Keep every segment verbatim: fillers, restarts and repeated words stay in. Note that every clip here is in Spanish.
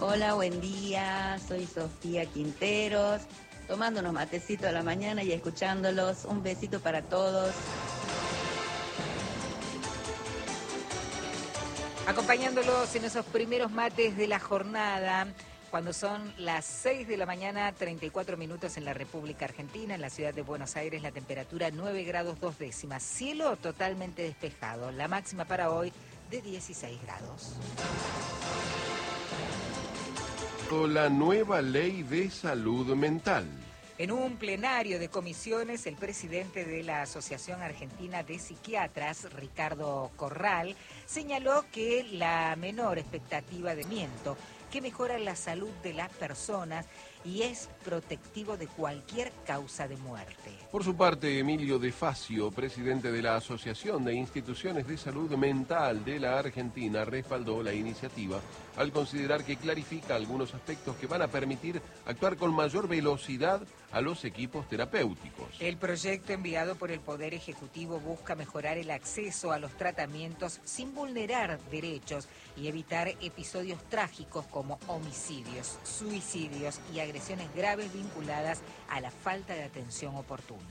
Hola, buen día. Soy Sofía Quinteros, tomando unos matecitos a la mañana y escuchándolos. Un besito para todos. Acompañándolos en esos primeros mates de la jornada, cuando son las seis de la mañana, treinta y cuatro minutos en la República Argentina, en la ciudad de Buenos Aires, la temperatura nueve grados dos décimas. Cielo totalmente despejado. La máxima para hoy de dieciséis grados. La nueva ley de salud mental. En un plenario de comisiones, el presidente de la Asociación Argentina de Psiquiatras, Ricardo Corral, señaló que la menor expectativa de tratamiento, que mejora la salud de las personas y es protectivo de cualquier causa de muerte. Por su parte, Emilio De Facio, presidente de la Asociación de Instituciones de Salud Mental de la Argentina, respaldó la iniciativa al considerar que clarifica algunos aspectos que van a permitir actuar con mayor velocidad a los equipos terapéuticos. El proyecto enviado por el Poder Ejecutivo busca mejorar el acceso a los tratamientos sin vulnerar derechos y evitar episodios trágicos como homicidios, suicidios y agresiones graves vinculadas a la falta de atención oportuna.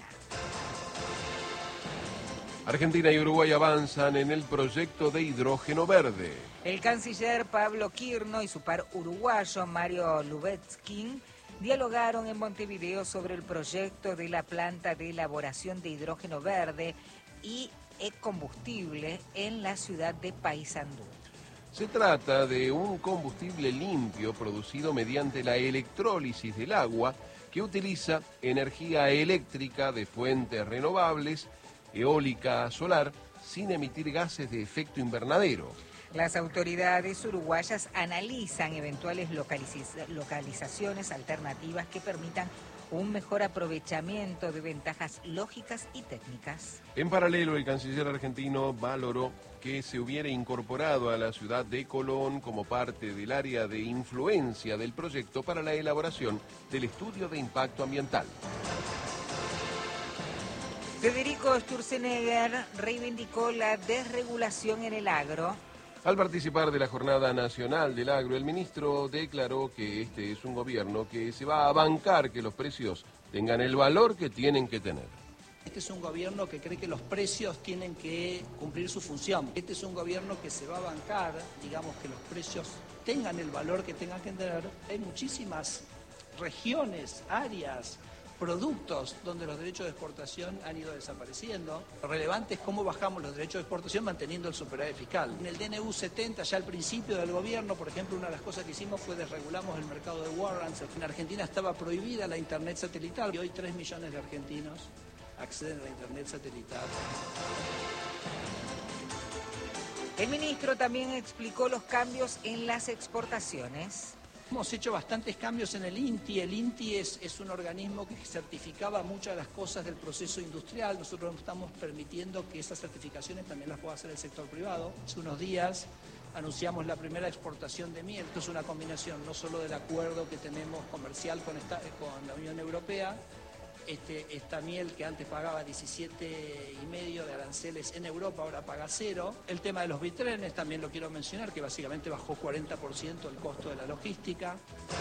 Argentina y Uruguay avanzan en el proyecto de hidrógeno verde. El canciller Pablo Quirno y su par uruguayo Mario Lubetskin dialogaron en Montevideo sobre el proyecto de la planta de elaboración de hidrógeno verde y e-combustible en la ciudad de Paysandú. Se trata de un combustible limpio producido mediante la electrólisis del agua que utiliza energía eléctrica de fuentes renovables, eólica, solar, sin emitir gases de efecto invernadero. Las autoridades uruguayas analizan eventuales localiz- localizaciones alternativas que permitan un mejor aprovechamiento de ventajas lógicas y técnicas. En paralelo, el canciller argentino valoró que se hubiera incorporado a la ciudad de Colón como parte del área de influencia del proyecto para la elaboración del estudio de impacto ambiental. Federico Sturzenegger reivindicó la desregulación en el agro. Al participar de la Jornada Nacional del Agro, el ministro declaró que este es un gobierno que se va a bancar que los precios tengan el valor que tienen que tener. Este es un gobierno que cree que los precios tienen que cumplir su función. Este es un gobierno que se va a bancar, digamos, que los precios tengan el valor que tengan que tener. Hay muchísimas regiones, áreas, productos donde los derechos de exportación han ido desapareciendo. Lo relevante es cómo bajamos los derechos de exportación manteniendo el superávit fiscal. En el D N U setenta, ya al principio del gobierno, por ejemplo, una de las cosas que hicimos fue desregulamos el mercado de warrants. En Argentina estaba prohibida la internet satelital y hoy tres millones de argentinos acceden a la internet satelital. El ministro también explicó los cambios en las exportaciones. Hemos hecho bastantes cambios en el I N T I. El I N T I es, es un organismo que certificaba muchas de las cosas del proceso industrial. Nosotros estamos permitiendo que esas certificaciones también las pueda hacer el sector privado. Hace unos días anunciamos la primera exportación de miel. Esto es una combinación no solo del acuerdo que tenemos comercial con, esta, con la Unión Europea. Este, esta miel que antes pagaba diecisiete y medio de aranceles en Europa, ahora paga cero. El tema de los bitrenes también lo quiero mencionar, que básicamente bajó cuarenta por ciento el costo de la logística.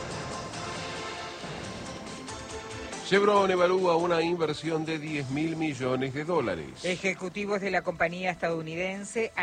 Chevron evalúa una inversión de diez mil millones de dólares. Ejecutivos de la compañía estadounidense